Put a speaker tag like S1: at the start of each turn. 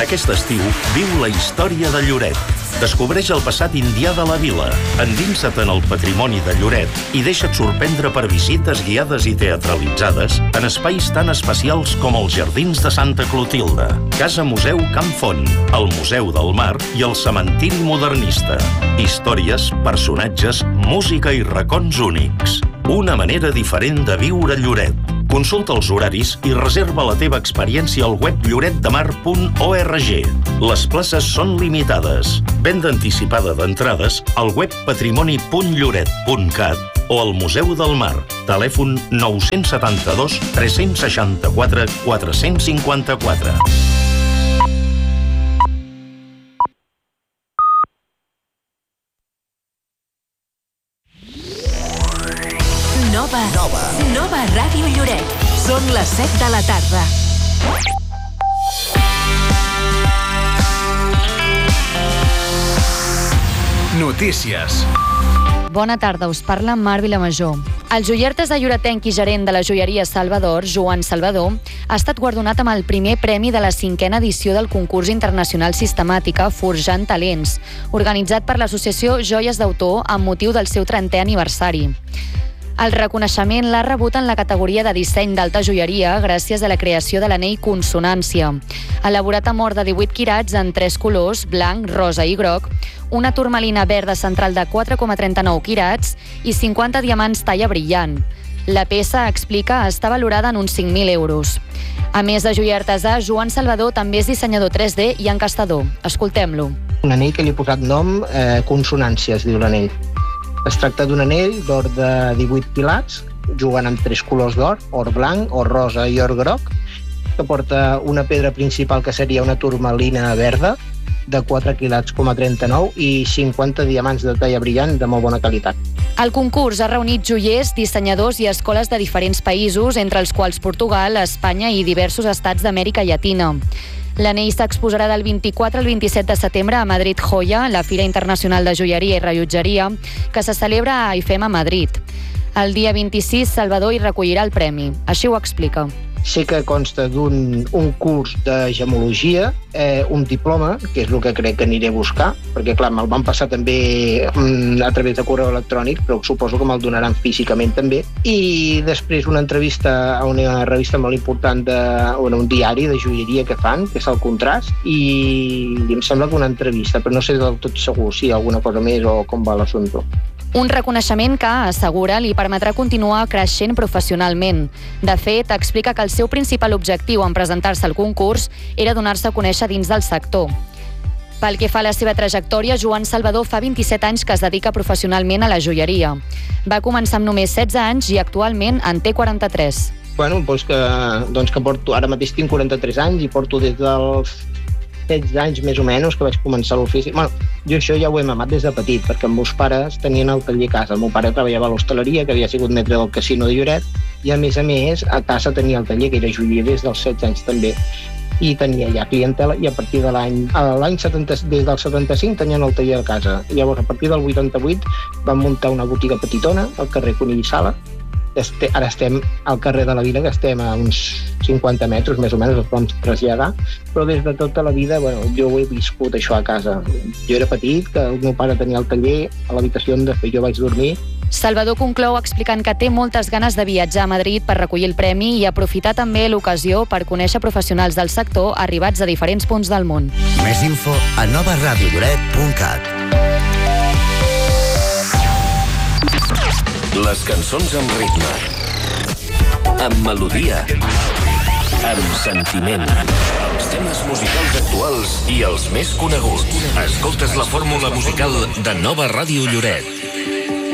S1: Aquest estiu viu la història de Lloret. Descobreix el passat indià de la vila, endinsa't en el patrimoni de Lloret i deixa't sorprendre per visites guiades i teatralitzades en espais tan especials com els Jardins de Santa Clotilde, Casa Museu Camp Font, el Museu del Mar i el Cementiri Modernista. Històries, personatges, música i racons únics. Una manera diferent de viure Lloret. Consulta els horaris i reserva la teva experiència al web lloretdemar.org. Les places són limitades. Venda anticipada d'entrades al web patrimoni.lloret.cat o al Museu del Mar. Telèfon 972 364 454.
S2: Nova Ràdio Lloret. Són les 7 de la tarda.
S3: Notícies.
S4: Bona tarda, us parla Mar Vilamajor. El joier de Lloretenc i gerent de la joieria Salvador, Joan Salvador, ha estat guardonat amb el primer premi de la 5a edició del concurs internacional sistemàtica Forjant Talents, organitzat per l'associació Joies d'Autor amb motiu del seu 30è aniversari. El reconeixement l'ha rebut en la categoria de disseny d'alta joieria gràcies a la creació de l'anell Consonància, elaborat amb or de 18 quirats en 3 colors, blanc, rosa i groc, una turmalina verda central de 4,39 quirats i 50 diamants talla brillant. La peça, explica, està valorada en uns 5.000 euros. A més de joier artesà, Joan Salvador també és dissenyador 3D i encastador. Escoltem-lo.
S5: Un anell que li he posat nom Consonància, es diu l'anell. Es tracta d'un anell d'or de 18 quilats, jugant amb 3 colors d'or, or blanc, or rosa i or groc, que porta una pedra principal que seria una turmalina verda de 4 quilats,39 i 50 diamants de talla brillant de molt bona qualitat.
S4: El concurs ha reunit joiers, dissenyadors i escoles de diferents països, entre els quals Portugal, Espanya i diversos estats d'Amèrica Llatina. L'anell s'exposarà del 24 al 27 de setembre a Madrid Joya, la Fira Internacional de Joieria i Rellotgeria, que se celebra a IFEMA Madrid. El dia 26, Salvador hi recollirà el premi. Així ho explica.
S5: Sé que consta d'un curs de gemologia, un diploma, que és el que crec que aniré a buscar, perquè clar, me'l van passar també a través de correu electrònic, però suposo que me'l donaran físicament també, i després una entrevista a una revista molt important, un diari de joieria que fan, que és el Contrast, i em sembla que una entrevista, però no sé del tot segur si hi ha alguna cosa més o com va l'assumpte.
S4: Un reconeixement que, assegura, li permetrà continuar creixent professionalment. De fet, explica que el seu principal objectiu en presentar-se al concurs era donar-se a conèixer dins del sector. Pel que fa a la seva trajectòria, Joan Salvador fa 27 anys que es dedica professionalment a la joieria. Va començar amb només 16 anys i actualment en té 43.
S5: Doncs que porto, ara mateix tinc 43 anys i porto des dels 16 anys més o menys que vaig començar l'ofici. Jo això ja ho he mamat des de petit, perquè els meus pares tenien el taller a casa. El meu pare treballava a l'hostaleria, que havia sigut metre del casino de Lloret, i a més, a casa tenia el taller, que era joier des dels 16 anys també. I tenia ja clientela, i a partir de des del 75 tenien el taller a casa. Llavors, a partir del 88 vam muntar una botiga petitona al carrer Conill i Sala. Ara estem al carrer de la Vila, que estem a uns 50 metres, més o menys, ens vam traslladar, però des de tota la vida, jo ho he viscut això a casa. Jo era petit, que el meu pare tenia el taller, a l'habitació on jo vaig dormir.
S4: Salvador conclou explicant que té moltes ganes de viatjar a Madrid per recollir el premi i aprofitar també l'ocasió per conèixer professionals del sector arribats a diferents punts del món.
S3: Més info a novaradiolloret.cat.
S1: Les cançons amb ritme, amb melodia, amb sentiment. Els temes musicals actuals i els més coneguts. Escoltes la fórmula musical de Nova Ràdio Lloret.